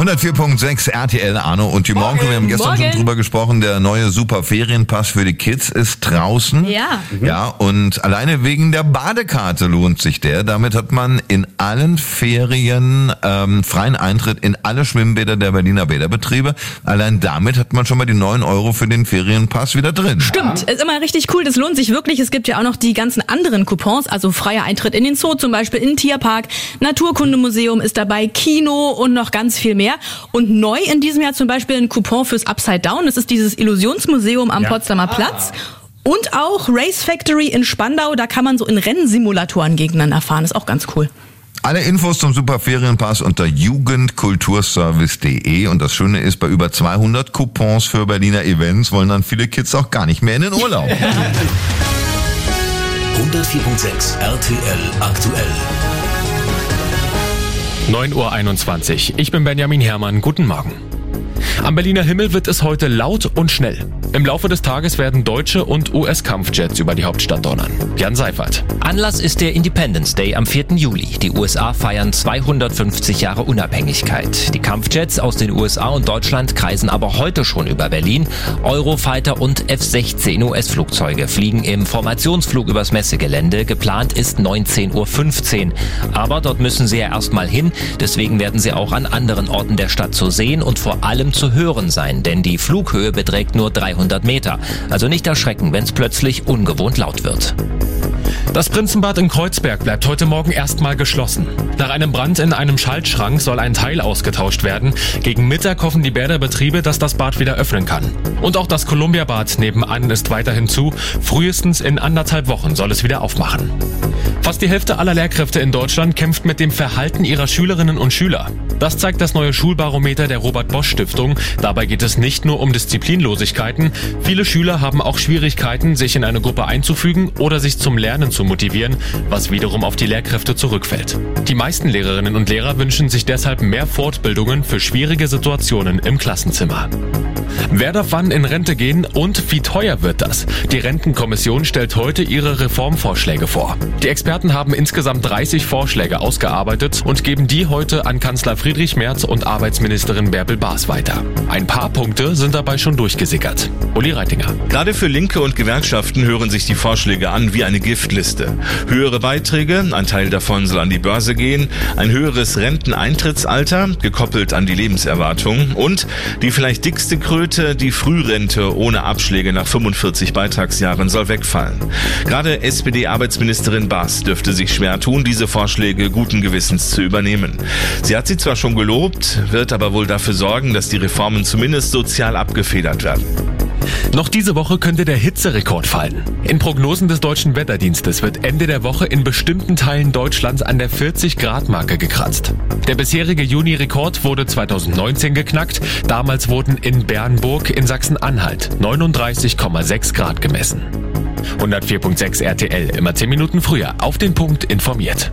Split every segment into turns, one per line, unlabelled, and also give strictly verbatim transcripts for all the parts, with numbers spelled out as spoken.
hundertvier Komma sechs R T L, Arno und die Morgen. Wir haben gestern
Morgen.
schon drüber gesprochen, der neue super Ferienpass für die Kids ist draußen.
Ja.
Mhm. Ja, und alleine wegen der Badekarte lohnt sich der. Damit hat man in allen Ferien ähm, freien Eintritt in alle Schwimmbäder der Berliner Bäderbetriebe. Allein damit hat man schon mal die neun Euro für den Ferienpass wieder drin.
Stimmt, ist immer richtig cool, das lohnt sich wirklich. Es gibt ja auch noch die ganzen anderen Coupons, also freier Eintritt in den Zoo, zum Beispiel in den Tierpark, Naturkundemuseum ist dabei, Kino und noch ganz viel mehr. Und neu in diesem Jahr zum Beispiel ein Coupon fürs Upside Down, das ist dieses Illusionsmuseum am ja. Potsdamer Platz. Und auch Race Factory in Spandau, da kann man so in Rennsimulatoren gegeneinander fahren, ist auch ganz cool.
Alle Infos zum Superferienpass unter jugendkulturservice punkt de und das Schöne ist, bei über zweihundert Coupons für Berliner Events wollen dann viele Kids auch gar nicht mehr in den Urlaub.
hundertvier Komma sechs R T L aktuell.
neun Uhr einundzwanzig. Ich bin Benjamin Herrmann. Guten Morgen. Am Berliner Himmel wird es heute laut und schnell. Im Laufe des Tages werden deutsche und U S-Kampfjets über die Hauptstadt donnern. Jan Seifert.
Anlass ist der Independence Day am vierten Juli. Die U S A feiern zweihundertfünfzig Jahre Unabhängigkeit. Die Kampfjets aus den U S A und Deutschland kreisen aber heute schon über Berlin. Eurofighter und F sechzehn U S-Flugzeuge fliegen im Formationsflug übers Messegelände. Geplant ist neunzehn Uhr fünfzehn. Aber dort müssen sie ja erstmal hin. Deswegen werden sie auch an anderen Orten der Stadt zu sehen und vor allem zu hören sein. Denn die Flughöhe beträgt nur dreihundert Meter. Also nicht erschrecken, wenn es plötzlich ungewohnt laut wird.
Das Prinzenbad in Kreuzberg bleibt heute Morgen erstmal geschlossen. Nach einem Brand in einem Schaltschrank soll ein Teil ausgetauscht werden. Gegen Mittag hoffen die Bäderbetriebe, dass das Bad wieder öffnen kann. Und auch das Columbia-Bad nebenan ist weiterhin zu. Frühestens in anderthalb Wochen soll es wieder aufmachen. Fast die Hälfte aller Lehrkräfte in Deutschland kämpft mit dem Verhalten ihrer Schülerinnen und Schüler. Das zeigt das neue Schulbarometer der Robert-Bosch-Stiftung. Dabei geht es nicht nur um Disziplinlosigkeiten. Viele Schüler haben auch Schwierigkeiten, sich in eine Gruppe einzufügen oder sich zum Lernen zu motivieren, was wiederum auf die Lehrkräfte zurückfällt. Die meisten Lehrerinnen und Lehrer wünschen sich deshalb mehr Fortbildungen für schwierige Situationen im Klassenzimmer. Wer darf wann in Rente gehen und wie teuer wird das? Die Rentenkommission stellt heute ihre Reformvorschläge vor. Die Experten haben insgesamt dreißig Vorschläge ausgearbeitet und geben die heute an Kanzler Friedrich Merz und Arbeitsministerin Bärbel Baas weiter. Ein paar Punkte sind dabei schon durchgesickert. Uli Reitinger.
Gerade für Linke und Gewerkschaften hören sich die Vorschläge an wie eine Giftliste. Höhere Beiträge, ein Teil davon soll an die Börse gehen, ein höheres Renteneintrittsalter, gekoppelt an die Lebenserwartung und die vielleicht dickste Kröte, die Frührente ohne Abschläge nach fünfundvierzig Beitragsjahren soll wegfallen. Gerade S P D-Arbeitsministerin Baas dürfte sich schwer tun, diese Vorschläge guten Gewissens zu übernehmen. Sie hat sie zwar schon gelobt, wird aber wohl dafür sorgen, dass die Reformen zumindest sozial abgefedert werden.
Noch diese Woche könnte der Hitzerekord fallen. In Prognosen des Deutschen Wetterdienstes wird Ende der Woche in bestimmten Teilen Deutschlands an der vierzig-Grad-Marke gekratzt. Der bisherige Juni-Rekord wurde zweitausendneunzehn geknackt. Damals wurden in Bernburg in Sachsen-Anhalt neununddreißig Komma sechs Grad gemessen. hundertvier Komma sechs R T L, immer zehn Minuten früher, auf den Punkt informiert.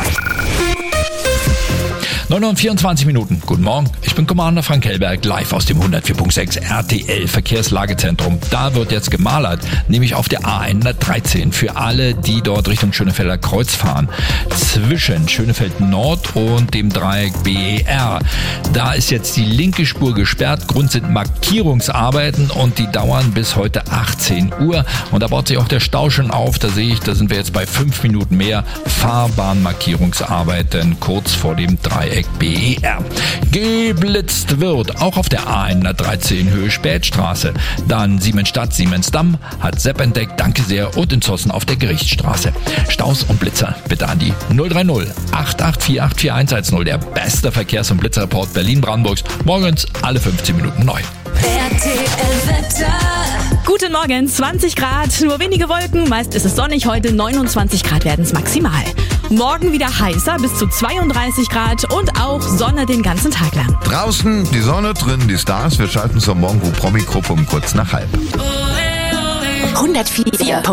neun Uhr und vierundzwanzig Minuten. Guten Morgen, ich bin Commander Frank Hellberg, live aus dem hundertvier Komma sechs R T L Verkehrslagezentrum. Da wird jetzt gemalert, nämlich auf der A hundertdreizehn für alle, die dort Richtung Schönefelder Kreuz fahren. Zwischen Schönefeld Nord und dem Dreieck B E R. Da ist jetzt die linke Spur gesperrt. Grund sind Markierungsarbeiten und die dauern bis heute achtzehn Uhr. Und da baut sich auch der Stau schon auf. Da sehe ich, da sind wir jetzt bei fünf Minuten mehr Fahrbahnmarkierungsarbeiten kurz vor dem Dreieck B E R. Geblitzt wird auch auf der A hundertdreizehn Höhe Spätstraße. Dann Siemensstadt, Siemensdamm hat Sepp entdeckt, danke sehr, und in Zossen auf der Gerichtsstraße. Staus und Blitzer bitte an die null drei null acht acht vier acht vier eins eins null. Der beste Verkehrs- und Blitzreport Berlin-Brandenburgs. Morgens alle fünfzehn Minuten neu.
R T L-Wetter. Guten Morgen, zwanzig Grad, nur wenige Wolken, meist ist es sonnig, heute neunundzwanzig Grad werden es maximal. Morgen wieder heißer, bis zu zweiunddreißig Grad und auch Sonne den ganzen Tag lang.
Draußen die Sonne, drin die Stars. Wir schalten zur Morgen-Promi-Gruppe um kurz nach halb.
hundertvier Komma